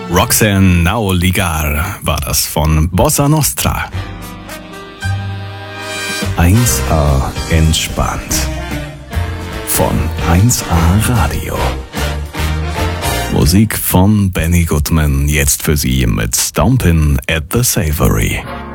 Roxanne Naoligar war das von Bossa Nostra. 1A entspannt. Von 1A Radio. Musik von Benny Goodman, jetzt für Sie mit Stompin' at the Savory.